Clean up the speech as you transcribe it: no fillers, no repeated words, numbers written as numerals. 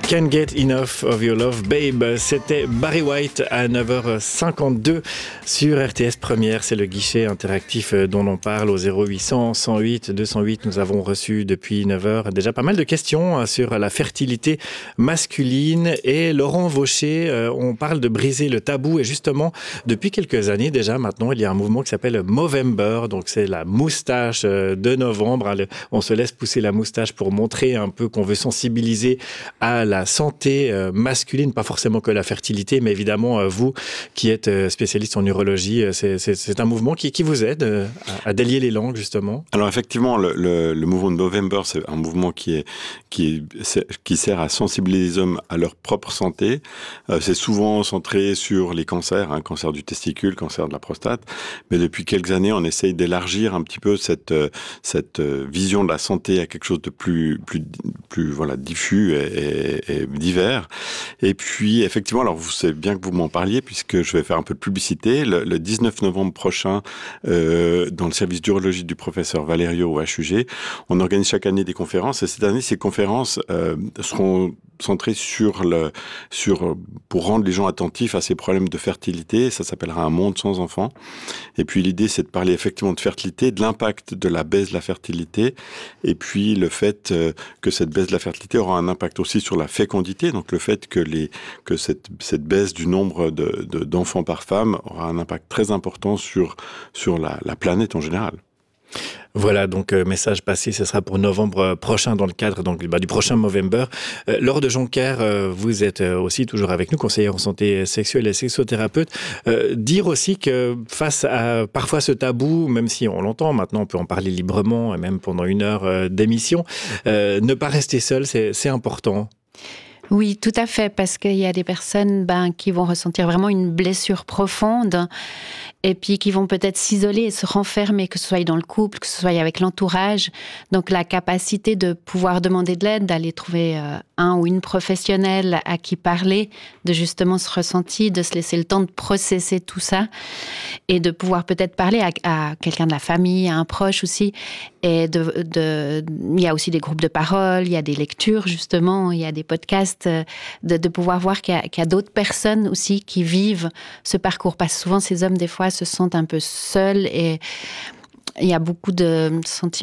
Can't Get Enough of Your Love, Babe. C'était Barry White à 9h52 sur RTS Première. C'est le guichet interactif dont on parle au 0800 108 208. Nous avons reçu depuis 9h déjà pas mal de questions sur la fertilité masculine. Et Laurent Vaucher, on parle de briser le tabou. Et justement, depuis quelques années déjà maintenant, il y a un mouvement qui s'appelle Movember. Donc c'est la moustache de novembre. On se laisse pousser la moustache pour montrer un peu qu'on veut sensibiliser à la santé masculine, pas forcément que la fertilité, mais évidemment vous qui êtes spécialiste en urologie, c'est un mouvement qui vous aide à délier les langues justement. Alors effectivement, le mouvement de Movember, c'est un mouvement qui sert à sensibiliser les hommes à leur propre santé. C'est souvent centré sur les cancers, cancer du testicule, cancer de la prostate, mais depuis quelques années, on essaye d'élargir un petit peu cette vision de la santé à quelque chose de plus voilà, diffus et divers. Et puis, effectivement, alors c'est bien que vous m'en parliez, puisque je vais faire un peu de publicité. Le 19 novembre prochain, dans le service d'urologie du professeur Valerio au HUG, on organise chaque année des conférences. Et cette année, ces conférences seront centrées pour rendre les gens attentifs à ces problèmes de fertilité. Ça s'appellera Un monde sans enfants. Et puis, l'idée, c'est de parler effectivement de fertilité, de l'impact de la baisse de la fertilité, et puis le fait que cette baisse de la fertilité aura un impact aussi sur la fécondité, donc le fait que cette baisse du nombre d'enfants par femme aura un impact très important sur la planète en général. Voilà, donc message passé, ce sera pour novembre prochain dans le cadre du prochain Movember. Laure de Joncker, vous êtes aussi toujours avec nous, conseillère en santé sexuelle et sexothérapeute. Dire aussi que face à parfois ce tabou, même si on l'entend maintenant, on peut en parler librement, et même pendant une heure d'émission, ne pas rester seul, c'est important. Oui, tout à fait, parce qu'il y a des personnes qui vont ressentir vraiment une blessure profonde et puis qui vont peut-être s'isoler et se renfermer, que ce soit dans le couple, que ce soit avec l'entourage. Donc la capacité de pouvoir demander de l'aide, d'aller trouver un ou une professionnelle à qui parler, de justement ce ressenti, de se laisser le temps de processer tout ça et de pouvoir peut-être parler à quelqu'un de la famille, à un proche aussi. Et il y a aussi des groupes de parole, il y a des lectures justement, il y a des podcasts, de pouvoir voir qu'il y a d'autres personnes aussi qui vivent ce parcours. Parce que souvent ces hommes des fois se sentent un peu seuls et il y a beaucoup de sentiments